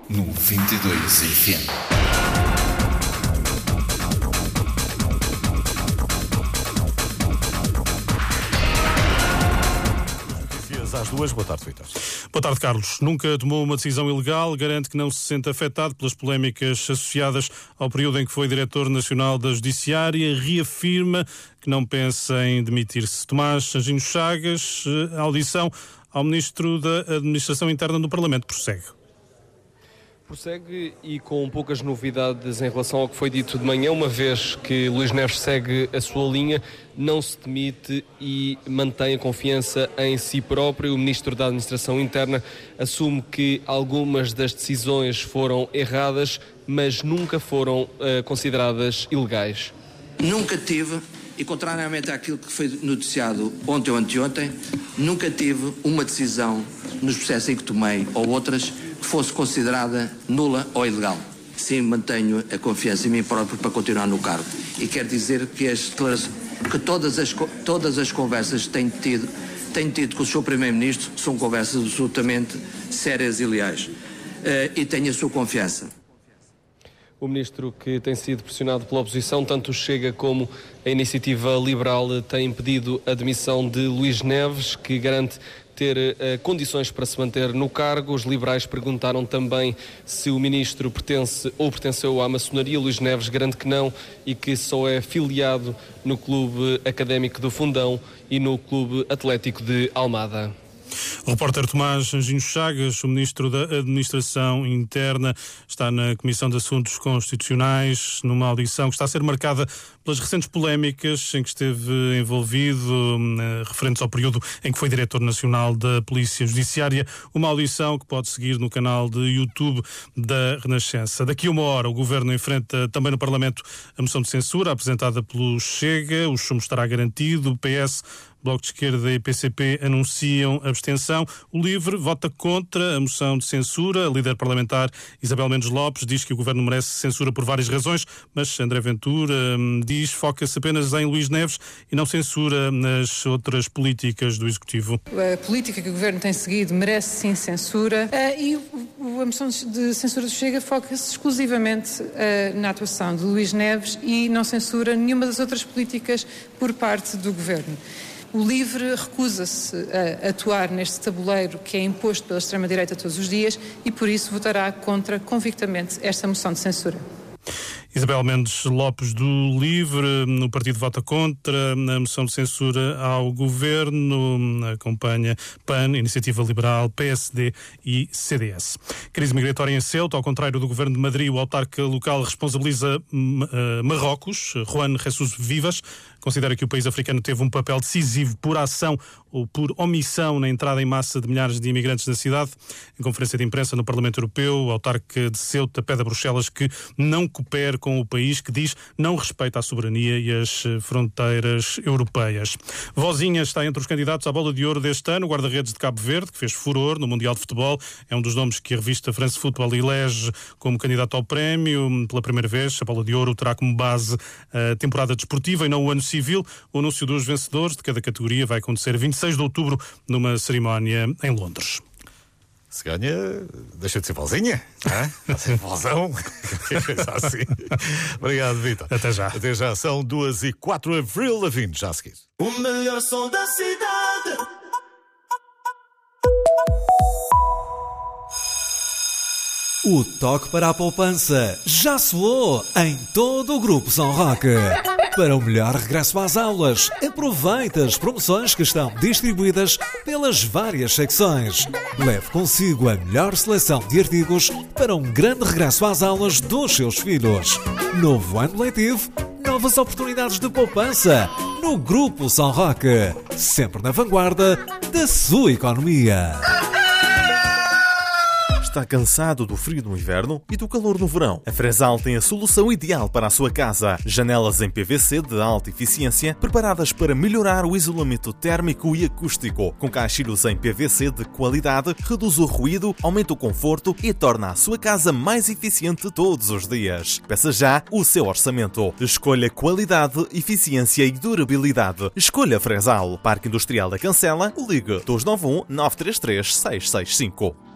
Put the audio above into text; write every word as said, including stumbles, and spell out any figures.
noventa e dois F M. Às duas, boa tarde, Vitor. Boa tarde, Carlos. Nunca tomou uma decisão ilegal, garante que não se sente afetado pelas polémicas associadas ao período em que foi Diretor Nacional da Judiciária, reafirma que não pensa em demitir-se. Tomás Anjinho Chagas, a audição ao Ministro da Administração Interna do Parlamento, prossegue. Prossegue e com poucas novidades em relação ao que foi dito de manhã, uma vez que Luís Neves segue a sua linha, não se demite e mantém a confiança em si próprio. O Ministro da Administração Interna assume que algumas das decisões foram erradas, mas nunca foram uh, consideradas ilegais. Nunca tive, e contrariamente àquilo que foi noticiado ontem ou anteontem, nunca tive uma decisão nos processos em que tomei ou outras que fosse considerada nula ou ilegal. Sim, mantenho a confiança em mim próprio para continuar no cargo. E quero dizer que, as, que todas, as, todas as conversas que tenho tido, tenho tido com o senhor Primeiro-Ministro são conversas absolutamente sérias e leais. Uh, e tenho a sua confiança. O Ministro, que tem sido pressionado pela oposição, tanto o Chega como a Iniciativa Liberal, tem pedido a demissão de Luís Neves, que garante ter uh, condições para se manter no cargo. Os liberais perguntaram também se o Ministro pertence ou pertenceu à maçonaria. Luís Neves garante que não e que só é filiado no Clube Académico do Fundão e no Clube Atlético de Almada. O repórter Tomás Anjinho Chagas, o Ministro da Administração Interna, está na Comissão de Assuntos Constitucionais, numa audição que está a ser marcada pelas recentes polémicas em que esteve envolvido, eh, referentes ao período em que foi Diretor Nacional da Polícia Judiciária. Uma audição que pode seguir no canal de YouTube da Renascença. Daqui a uma hora, o Governo enfrenta também no Parlamento a moção de censura apresentada pelo Chega. O chumbo estará garantido. O P S, Bloco de Esquerda e P C P anunciam abstenção. O LIVRE vota contra a moção de censura. A líder parlamentar Isabel Mendes Lopes diz que o Governo merece censura por várias razões, mas André Ventura hum, diz foca-se apenas em Luís Neves e não censura nas outras políticas do Executivo. A política que o Governo tem seguido merece sim censura uh, e o, a moção de censura do Chega foca-se exclusivamente uh, na atuação de Luís Neves e não censura nenhuma das outras políticas por parte do Governo. O LIVRE recusa-se a atuar neste tabuleiro que é imposto pela extrema-direita todos os dias e, por isso, votará contra, convictamente, esta moção de censura. Isabel Mendes Lopes do LIVRE, o partido vota contra a moção de censura ao Governo, acompanha P A N, Iniciativa Liberal, P S D e C D S. Crise migratória em Ceuta, ao contrário do Governo de Madrid, o autarca local responsabiliza uh, Marrocos. Juan Jesus Vivas considera que o país africano teve um papel decisivo por ação ou por omissão na entrada em massa de milhares de imigrantes na cidade. Em conferência de imprensa no Parlamento Europeu, o autarca de Ceuta pede a Bruxelas que não coopere com o país que diz não respeita a soberania e as fronteiras europeias. Vozinha está entre os candidatos à bola de ouro deste ano. O guarda-redes de Cabo Verde, que fez furor no Mundial de Futebol, é um dos nomes que a revista France Football elege como candidato ao prémio. Pela primeira vez, a bola de ouro terá como base a temporada desportiva e não o ano civil. O anúncio dos vencedores de cada categoria vai acontecer vinte e seis de outubro numa cerimónia em Londres. Se ganha, deixa de ser vozinha, não é? Vozão, coisa assim. Obrigado, Vitor. Até já. Até já, são duas e quatro, Avril Lavigne, já a seguir. O melhor som da cidade. O toque para a poupança já soou em todo o Grupo São Roque. Para o melhor regresso às aulas, aproveite as promoções que estão distribuídas pelas várias secções. Leve consigo a melhor seleção de artigos para um grande regresso às aulas dos seus filhos. Novo ano letivo, novas oportunidades de poupança no Grupo São Roque. Sempre na vanguarda da sua economia. Está cansado do frio no inverno e do calor no verão? A Fresal tem a solução ideal para a sua casa. Janelas em P V C de alta eficiência, preparadas para melhorar o isolamento térmico e acústico. Com caixilhos em P V C de qualidade, reduz o ruído, aumenta o conforto e torna a sua casa mais eficiente todos os dias. Peça já o seu orçamento. Escolha qualidade, eficiência e durabilidade. Escolha Fresal. Parque Industrial da Cancela. Ligue dois nove um, nove três três, seis seis cinco.